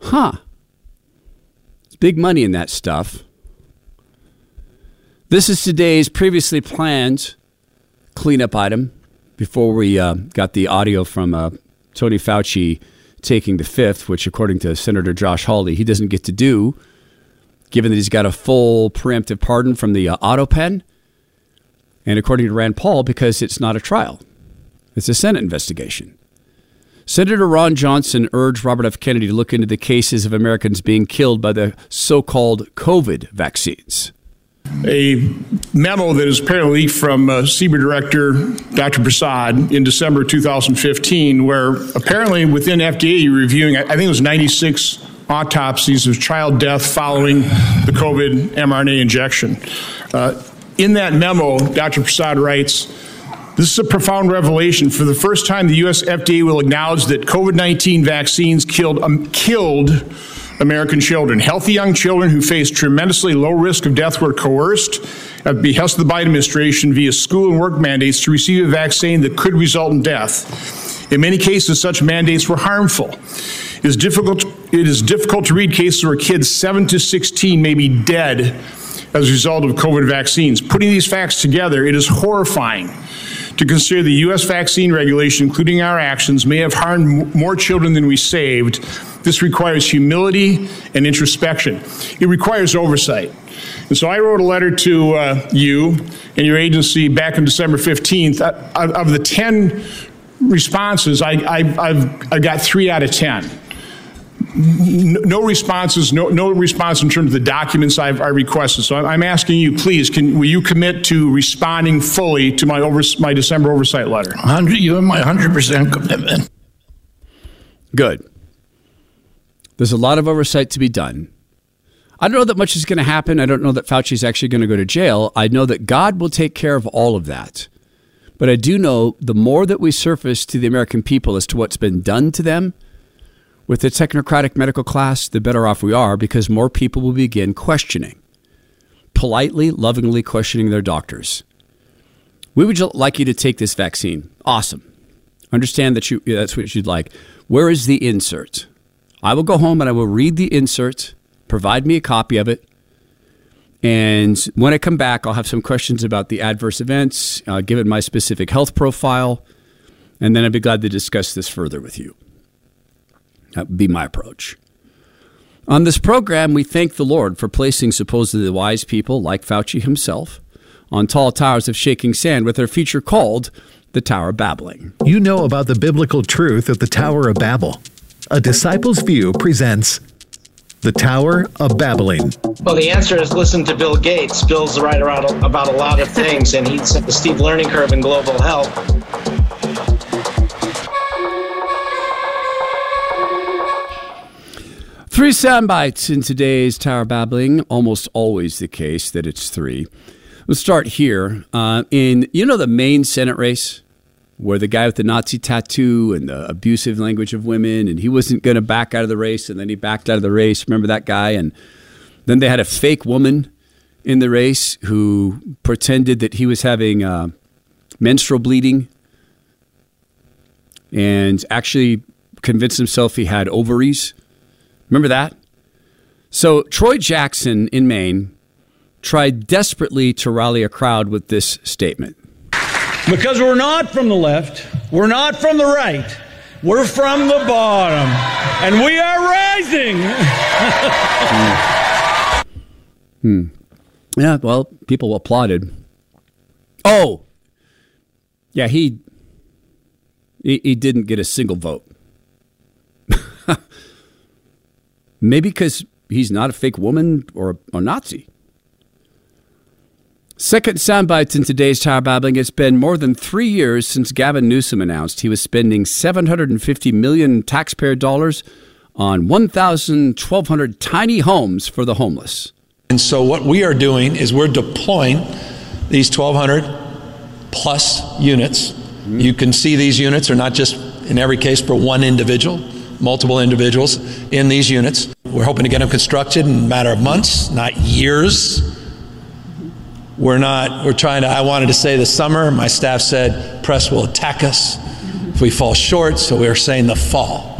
Big money in that stuff. This is today's previously planned cleanup item before we got the audio from Tony Fauci taking the fifth, which according to Senator Josh Hawley, he doesn't get to do, given that he's got a full preemptive pardon from the auto pen. And according to Rand Paul, because it's not a trial. It's a Senate investigation. Senator Ron Johnson urged Robert F. Kennedy to look into the cases of Americans being killed by the so-called COVID vaccines. A memo that is apparently from CBER Director Dr. Prasad in December 2015, where apparently within FDA reviewing, I think it was 96 autopsies of child death following the COVID mRNA injection. In that memo, Dr. Prasad writes, "This is a profound revelation. For the first time, the U.S. FDA will acknowledge that COVID-19 vaccines killed American children. Healthy young children who faced tremendously low risk of death were coerced at the behest of the Biden administration via school and work mandates to receive a vaccine that could result in death. In many cases, such mandates were harmful. It is difficult to read cases where kids 7 to 16 may be dead as a result of COVID vaccines. Putting these facts together, it is horrifying to consider the U.S. vaccine regulation, including our actions, may have harmed more children than we saved. This requires humility and introspection. It requires oversight." And so I wrote a letter to you and your agency back on December 15th. Of the 10 responses, I got 3 out of 10. No responses, no response in terms of the documents I requested. So I'm asking you, please, will you commit to responding fully to my December oversight letter? You have my 100% commitment. Good. There's a lot of oversight to be done. I don't know that much is going to happen. I don't know that Fauci is actually going to go to jail. I know that God will take care of all of that. But I do know the more that we surface to the American people as to what's been done to them with the technocratic medical class, the better off we are, because more people will begin questioning, politely, lovingly questioning their doctors. We would like you to take this vaccine. Awesome. Understand that that's what you'd like. Where is the insert? I will go home and I will read the insert. Provide me a copy of it. And when I come back, I'll have some questions about the adverse events, give it my specific health profile, and then I'd be glad to discuss this further with you. That would be my approach. On this program, we thank the Lord for placing supposedly wise people like Fauci himself on tall towers of shaking sand with their feature called The Tower of Babbling. You know about the biblical truth of the Tower of Babel. A Disciple's View presents The Tower of Babbling. Well, the answer is listen to Bill Gates. Bill's right about a lot of things, and he's at the steep learning curve in global health. Three sound bites in today's Tower Babbling. Almost always the case that it's 3. Let's start here. In the main Senate race, where the guy with the Nazi tattoo and the abusive language of women, and he wasn't going to back out of the race, and then he backed out of the race. Remember that guy? And then they had a fake woman in the race who pretended that he was having menstrual bleeding and actually convinced himself he had ovaries. Remember that? So Troy Jackson in Maine tried desperately to rally a crowd with this statement. Because we're not from the left, we're not from the right, we're from the bottom, and we are rising. Yeah, well, people applauded. Oh, yeah, he didn't get a single vote. Maybe because he's not a fake woman or a Nazi. Second soundbites in today's Tower Babbling. It's been more than 3 years since Gavin Newsom announced he was spending $750 million taxpayer dollars on 1,200 tiny homes for the homeless. And so what we are doing is we're deploying these 1,200 plus units. Mm-hmm. You can see these units are not just, in every case, for one individual, multiple individuals in these units. We're hoping to get them constructed in a matter of months, not years. I wanted to say this summer, my staff said, press will attack us if we fall short, so we're saying the fall.